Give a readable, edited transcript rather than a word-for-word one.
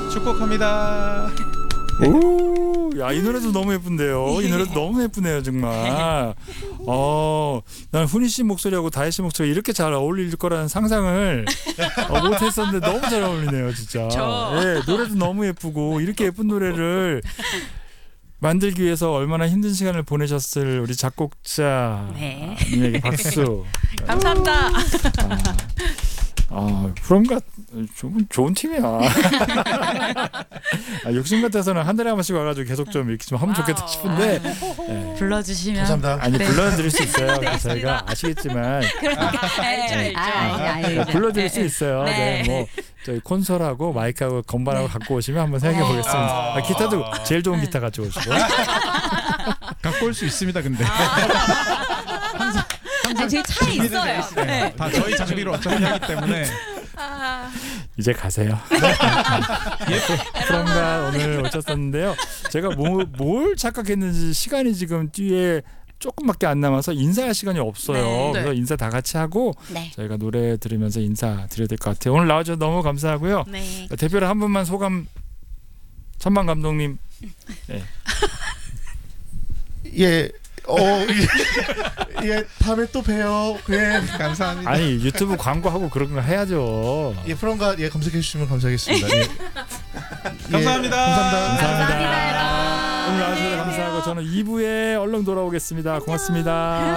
축복합니다. 오, 야, 이 노래도 너무 예쁜데요. 이 노래도 너무 예쁘네요, 정말. 난 훈이 씨 목소리하고 다혜 씨 목소리 이렇게 잘 어울릴 거라는 상상을 못했었는데 너무 잘 어울리네요, 진짜. 예, 노래도 너무 예쁘고 이렇게 예쁜 노래를 만들기 위해서 얼마나 힘든 시간을 보내셨을 우리 작곡자님에게 박수. 감사합니다. 프롬가 좋은 팀이야. 욕심 같아서는 한 달에 한 번씩 와가지고 계속 좀 이렇게 좀 하면 좋겠다 싶은데 네. 불러주시면 감사합니다. 아니 네. 불러드릴 수 있어요. 네, 저희가 아시겠지만 알죠. 불러드릴 수 있어요. 네. 뭐 저희 콘솔하고 마이크하고 건반하고 갖고 오시면 한번 생각해 보겠습니다. 기타도 제일 좋은 기타 가지고 오시고. 갖고 올 수 있습니다. 근데 제 차에 있어요. 네. 다 저희 장비로 어차피 하기 때문에 이제 가세요. 프롬가 오늘 오셨었는데요. 제가 뭘 착각했는지 시간이 지금 뒤에 조금밖에 안 남아서 인사할 시간이 없어요. 네. 그래서 인사 다 같이 하고 네. 저희가 노래 들으면서 인사드려야 될 것 같아요. 오늘 나와주셔서 너무 감사하고요. 네. 대표로 한 분만 소감. 천만 감독님. 네. 예, 다음에 또 봬요. 예, 감사합니다. 아니 유튜브 광고하고 그런 거 해야죠. 예, 프롬가 검색해 주시면 감사하겠습니다. 예. 감사합니다. 감사합니다. 오늘 나와주셔서 감사하고 저는 2부에 얼른 돌아오겠습니다. 고맙습니다.